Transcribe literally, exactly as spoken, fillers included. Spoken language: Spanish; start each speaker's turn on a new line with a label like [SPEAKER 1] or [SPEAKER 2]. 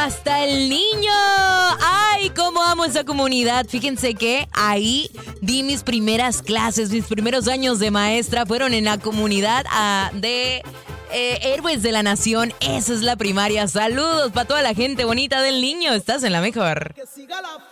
[SPEAKER 1] hasta el niño. ¡Ay, cómo amo esa comunidad! Fíjense que ahí di mis primeras clases, mis primeros años de maestra fueron en la comunidad uh, de eh, Héroes de la Nación. Esa es la primaria. Saludos para toda la gente bonita del niño. Estás en la mejor.